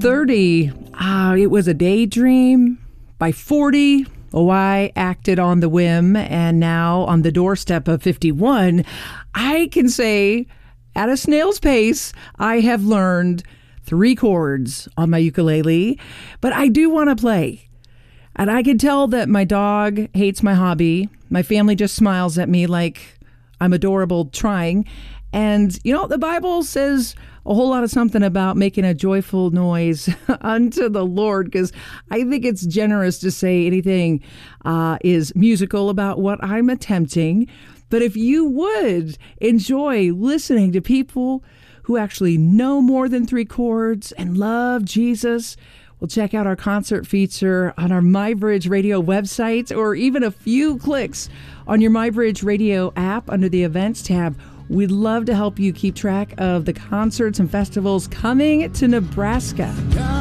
30, it was a daydream. By 40, I acted on the whim. And now on the doorstep of 51, I can say at a snail's pace, I have learned 3 chords on my ukulele. But I do want to play. And I can tell that my dog hates my hobby. My family just smiles at me like I'm adorable trying. And, the Bible says a whole lot of something about making a joyful noise unto the Lord, because I think it's generous to say anything is musical about what I'm attempting. But if you would enjoy listening to people who actually know more than 3 chords and love Jesus, well, check out our concert feature on our MyBridge Radio website, or even a few clicks on your MyBridge Radio app under the events tab. We'd love to help you keep track of the concerts and festivals coming to Nebraska.